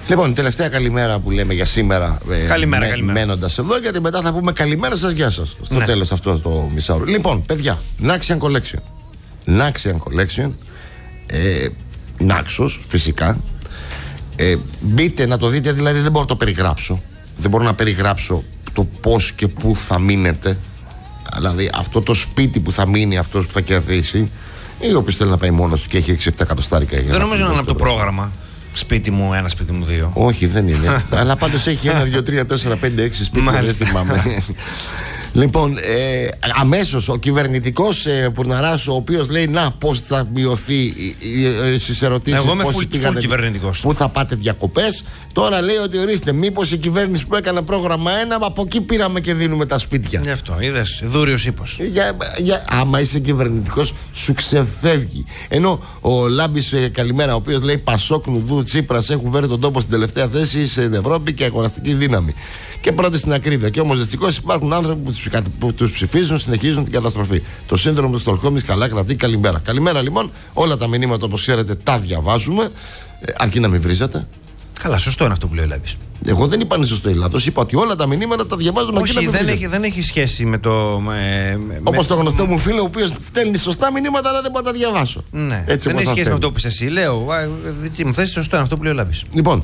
Λοιπόν, η τελευταία καλημέρα που λέμε για σήμερα. Καλημέρα. Μένοντας εδώ, γιατί μετά θα πούμε καλημέρα σας, γεια σας. Στο τέλος αυτό το μισάωρο. Λοιπόν, παιδιά, Naxian Collection. Naxian Collection. Naxos, φυσικά. Μπείτε να το δείτε, δηλαδή δεν μπορώ να το περιγράψω. Δεν μπορώ να περιγράψω το πώς και πού θα μείνετε. Δηλαδή αυτό το σπίτι που θα μείνει αυτός που θα κερδίσει, ή όποιος θέλει να πάει μόνος του και έχει 6-7 εκατοστάρικα. Δεν νομίζω να είναι από το πρόγραμμα. Σπίτι μου 1, σπίτι μου 2. Όχι, δεν είναι. Αλλά πάντως έχει 1, 2, 3, 4, 5, 6 σπίτια. Δεν θυμάμαι. Λοιπόν, αμέσως ο κυβερνητικός Πουρναράς, ο οποίος λέει να πώς θα μειωθεί στις ερωτήσεις. Εγώ είμαι full κυβερνητικός. Πού θα πάτε διακοπές. Τώρα λέει ότι ορίστε, μήπως η κυβέρνηση που έκανε πρόγραμμα 1, από εκεί πήραμε και δίνουμε τα σπίτια. Γι' αυτό, είδες, δούριος ύπος. Άμα είσαι κυβερνητικός, σου ξεφεύγει. Ενώ ο Λάμπης, καλημέρα, ο οποίος λέει Πασόκ, Νουδού, Τσίπρας έχουν φέρει τον τόπο στην τελευταία θέση στην Ευρώπη και αγοραστική δύναμη. Και πρώτη στην ακρίβεια. Και όμως δυστυχώς υπάρχουν άνθρωποι που τους ψηφίζουν, συνεχίζουν την καταστροφή. Το σύνδρομο του Στοκχόλμης καλά κρατεί. Καλημέρα. Καλημέρα λοιπόν. Όλα τα μηνύματα, όπως ξέρετε, τα διαβάζουμε. Αρκεί να μην βρίζετε. Καλά, σωστό είναι αυτό που λέει ο Λάμπης. Εγώ δεν είπα σωστό ή λάθος. Είπα ότι όλα τα μηνύματα τα διαβάζουμε. Όχι, δεν έχει σχέση με το. Όπως το γνωστό μου φίλο, ο οποίος στέλνει σωστά μηνύματα, αλλά δεν μπορώ να τα διαβάσω. Ναι. Έτσι, δεν έχει σχέση με αυτό που είσαι εσύ. Λέω. Δική μου θέση, σωστό είναι αυτό που λέει ο Λάμπης. Λοιπόν,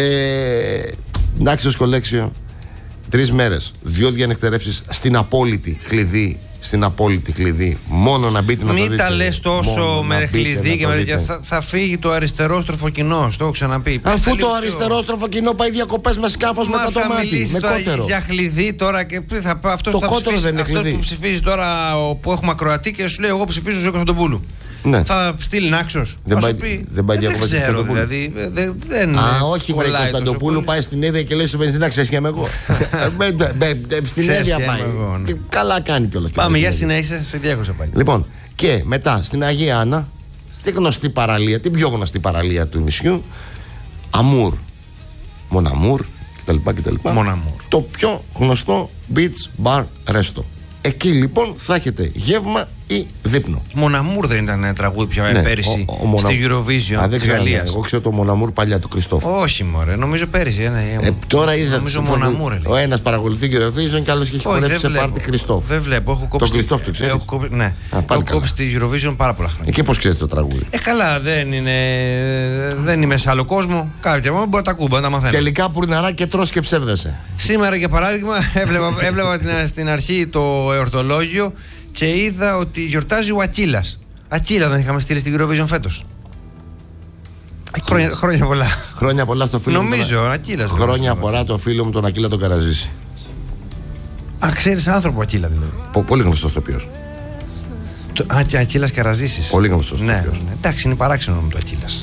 Naxios Collection. 3 μέρες, 2 διανεκτερεύσεις στην απόλυτη κλειδί. Στην απόλυτη κλειδί. Μόνο να μπείτε να το δείτε. Μην τα λες τόσο με κλειδί και με τέτοια. Θα φύγει το αριστερόστροφο κοινό. Το έχω ξαναπεί. Αφού το αριστερόστροφο κοινό πάει διακοπές με σκάφος με κατωμάτι. Με κότερο. Για κλειδί τώρα και αυτό που ψηφίζει τώρα που έχουμε ακροατή και σου λέει εγώ ψηφίζω Ζώκο Κωνσταντοπούλου. Ναι. Θα στείλει Naxos. Δεν πάει διακοπές. Δεν ξέρω δηλαδή. Όχι, βρε Κωνσταντοπούλου πάει στην Εύβοια και λέει στο βενζινά, ξέρεις και εγώ. Στην Εύβοια πάει. Καλά κάνει κιόλας. Πάμε, για συνέχισε, σε διάκοσα πάλι. Λοιπόν, και μετά στην Αγία Άννα, στη γνωστή παραλία, την πιο γνωστή παραλία του νησιού, Αμούρ, Μοναμούρ κτλ. Μοναμούρ. Το πιο γνωστό beach bar resto. Εκεί λοιπόν θα έχετε γεύμα ή δείπνο. Μοναμούρ δεν ήταν τραγούδι πια πέρυσι στη Eurovision της Γαλλίας? Εγώ ξέρω το Μοναμούρ παλιά του Κριστόφου. Όχι μωρέ, νομίζω πέρυσι. Τώρα είδα. Νομίζω Μοναμούρ. Ο ένας παρακολουθεί Eurovision και άλλος έχει χορέψει σε πάρτι Κριστόφ. Δεν βλέπω, έχω κόψει. Το Κριστόφ το ξέρεις? Ναι, έχω κόψει τη Eurovision πάρα πολλά χρόνια. Και πώς ξέρεις το τραγούδι? Καλά, δεν είμαι σε άλλο κόσμο. Κάποια μπορεί να τα ακούω, να τα μαθαίνω. Τελικά Πουρναρά και τρως και ψεύδεσαι. Σήμερα για παράδειγμα έβλεπα στην αρχή το εορτολόγιο και είδα ότι γιορτάζει ο Ακύλας. Ακύλα δεν είχαμε στείλει στην Eurovision φέτος? Χρόνια πολλά. Χρόνια πολλά στο φίλο μου. Νομίζω, Ακύλας. Χρόνια πολλά το φίλο μου τον Ακύλα τον Καραζήση. Α, ξέρεις άνθρωπο Ακύλα δηλαδή? Πολύ γνωστός τοπιός. Ακύλας Καραζήσης. Πολύ γνωστός τοπιός. Εντάξει, είναι παράξενο με το Ακύλας.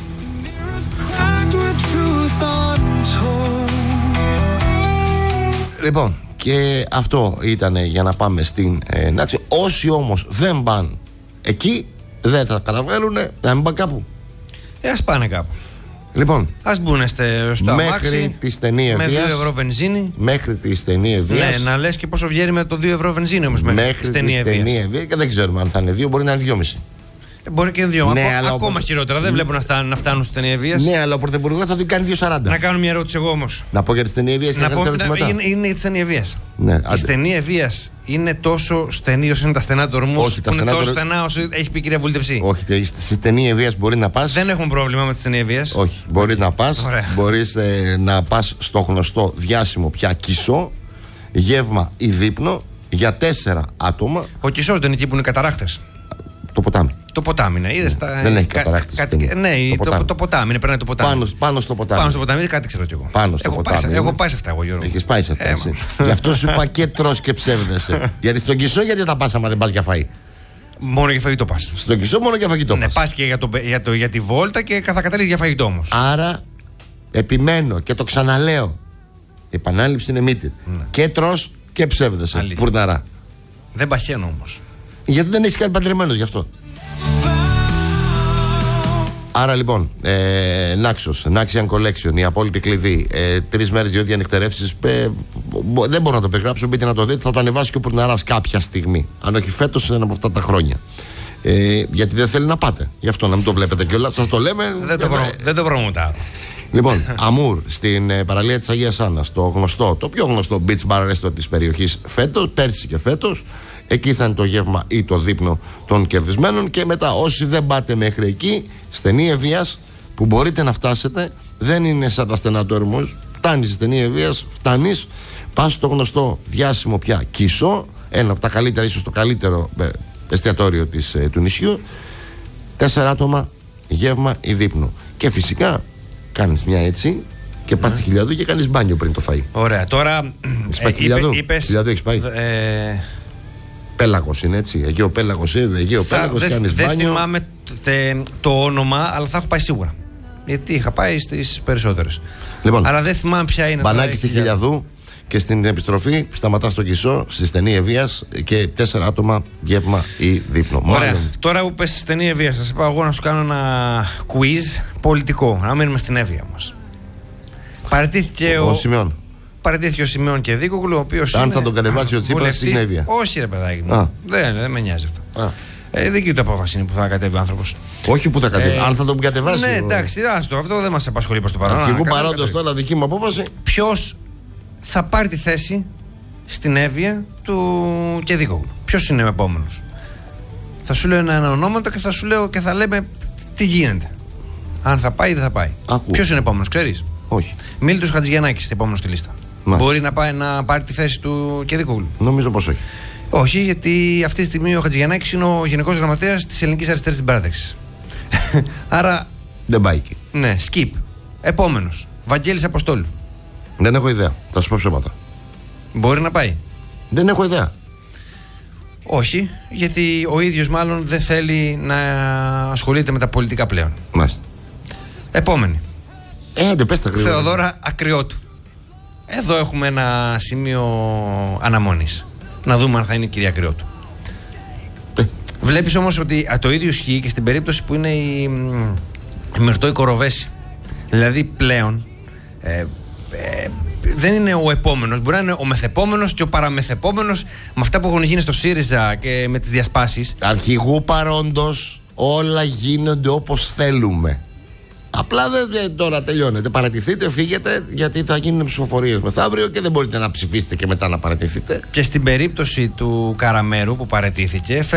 Λοιπόν, και αυτό ήταν για να πάμε στην Naxos. Όσοι όμως δεν πάνε εκεί, δεν θα καταφέρουν να μην πάνε κάπου. Ας πάνε κάπου. Λοιπόν, ας μπουν στο αμάξι τη στενή Ευβοίας, με 2 ευρώ βενζίνη. Μέχρι τη στενή Ευβοίας. Ναι, να λες και πόσο βγαίνει με το 2 ευρώ βενζίνη όμως μέχρι τη στενή Ευβοίας. Και δεν ξέρουμε αν θα είναι 2, μπορεί να είναι 2,5. Μπορεί και 2. Ακόμα χειρότερα. Δεν βλέπω να φτάνουν στη στενή Ευβοίας. Ναι, αλλά ο πρωθυπουργός θα την κάνει 2,40. Να κάνω μια ερώτηση εγώ όμως. Να πω για τη στενή Ευβοίας. Είναι η στενή Ευβοίας. Ναι, η στενή Ευβοίας είναι τόσο στενή όσο είναι τα στενά του ορμού. Είναι τόσο στενά όσο έχει πει η κυρία Βουλτευσή. Όχι, στη στενή Ευβοίας μπορεί να πας. Δεν έχουμε πρόβλημα με τη στενή Ευβοίας. Όχι, μπορεί να πας. Μπορείς να πας στο γνωστό διάσημο πια Κισό, γεύμα ή δείπνο για 4 άτομα. Ο Κισός δεν είναι εκεί που είναι καταράχτες? Το ποτάμι. Το ποτάμι, ναι. Είδες δεν έχει καταράχτες. Ναι, το ποτάμι είναι, περνάει το ποτάμι. Πάνω στο ποτάμι. Πάνω στο ποτάμι, κάτι ξέρω κι εγώ. Πάνω στο ποτάμι. Έχω πάει σε αυτά εγώ, Γιώργο. Έχεις πάει σε αυτά. Γι' αυτό σου είπα και τρως και ψεύδεσαι. Γιατί στον Κισό γιατί θα πας άμα δεν πας για φαΐ? Μόνο για φαγητό πας. Στον Κισό μόνο για φαγητό. Ναι, πας και για τη βόλτα και θα καταλήγει για φαγητό όμως. Άρα επιμένω και το ξαναλέω. Η επανάληψη είναι μύτη. Και τρως και ψεύδεσαι. Πουρναρά. Δεν παχαίνω όμως. Γιατί δεν έχεις κάνει παντρεμένος γι' αυτό. Άρα λοιπόν, Naxian Collection, η απόλυτη κλειδί, 3 μέρες, 2 διανυκτερεύσεις. Δεν μπορώ να το περιγράψω. Μπείτε να το δείτε. Θα το ανεβάσει και ο Πουρναράς κάποια στιγμή. Αν όχι φέτος, ένα από αυτά τα χρόνια. Γιατί δεν θέλει να πάτε. Γι' αυτό να μην το βλέπετε κιόλας. Σας το λέμε. Δεν το προμοτάρω. Λοιπόν, Αμούρ, στην παραλία της Αγίας Άννας, το πιο γνωστό beach bar resto της περιοχής πέρσι και φέτος. Εκεί θα είναι το γεύμα ή το δείπνο των κερδισμένων. Και μετά, όσοι δεν πάτε μέχρι εκεί, Στενή Ευβοίας, που μπορείτε να φτάσετε, δεν είναι σαν τα στενά του Ερμούς. Φτάνεις στη Στενή Ευβοίας, φτάνεις, πας στο γνωστό διάσημο πια Κισό, ένα από τα καλύτερα, ίσως το καλύτερο εστιατόριο του νησιού. 4 άτομα, γεύμα ή δείπνο. Και φυσικά κάνεις μια έτσι και πας στη Χιλιαδού και κάνεις μπάνιο πριν το φαΐ. Ωραία, τώρα. Χιλιαδού έχεις πάει? Πέλαγος είναι έτσι. Αιγαίο Πέλαγος είναι. Αιγαίο Πέλαγος, κάνεις μπάνιο. Δεν θυμάμαι το όνομα, αλλά θα έχω πάει σίγουρα. Γιατί είχα πάει στις περισσότερες. Λοιπόν, αλλά δεν θυμάμαι ποια είναι. Μπανάκι στη Χιλιαδού και στην επιστροφή σταματάς στο Κισό, στη Στενή Ευβοίας και 4 άτομα, γεύμα ή δείπνο. Ωραία. Τώρα που πες στη Στενή Ευβοίας, θα σας πάω εγώ να σου κάνω ένα quiz πολιτικό. Να μείνουμε στην Εύβοια μας. Παραιτήθηκε ο Σιμεών και Δίκογλου, ο οποίος. Αν θα τον κατεβάσει ο Τσίπρας στην Εύβοια. Όχι, ρε παιδάκι μου. Δεν με νοιάζει αυτό. Δική του απόφαση είναι που θα κατέβει ο άνθρωπος. Όχι που θα κατέβει, αν θα τον κατεβάσει. Ναι, εντάξει, αυτό δεν μας απασχολεί προς το παρόν. Αρχηγού παρόντος τώρα, δική μου απόφαση. Ποιος θα πάρει τη θέση στην Εύβοια του Κεδίκογλου? Ποιος είναι ο επόμενος? Θα σου λέω ένα ονόματα και θα σου λέω και θα λέμε τι γίνεται. Αν θα πάει ή δεν θα πάει. Ποιος είναι επόμενος, ξέρεις? Όχι. Μίλητος Χατζηγιαννάκης, επόμενος στη λίστα. Μπορεί να πάει να πάρει τη θέση του Κεδίκογλου? Νομίζω πως όχι. Όχι, γιατί αυτή τη στιγμή ο Χατζηγιαννάκης είναι ο Γενικός Γραμματέας της Ελληνικής Αριστερής στην Παράταξη. Άρα. Δεν πάει εκεί. Ναι, skip. Επόμενος, Βαγγέλης Αποστόλου. Δεν έχω ιδέα. Θα σου πω ψέματα. Μπορεί να πάει? Δεν έχω ιδέα. Όχι, γιατί ο ίδιος μάλλον δεν θέλει να ασχολείται με τα πολιτικά πλέον. Μάλιστα. Επόμενη. Πες τα γρήγορα. Θεοδώρα Ακριώτου. Εδώ έχουμε ένα σημείο αναμονής. Να δούμε αν θα είναι η κυρία Ακριώτου. Βλέπεις όμως ότι το ίδιο ισχύει και στην περίπτωση που είναι η Μυρτώ η Κοροβέση. Δηλαδή πλέον δεν είναι ο επόμενος, μπορεί να είναι ο μεθεπόμενος και ο παραμεθεπόμενος, με αυτά που έχουν γίνει στο ΣΥΡΙΖΑ και με τις διασπάσεις. Αρχηγού παρόντος όλα γίνονται όπως θέλουμε. Απλά δεν τώρα τελειώνεται. Παρατηθείτε, φύγετε, γιατί θα γίνουν ψηφοφορίες μεθαύριο και δεν μπορείτε να ψηφίσετε και μετά να παρατηθείτε. Και στην περίπτωση του Καραμέρου που παρατήθηκε,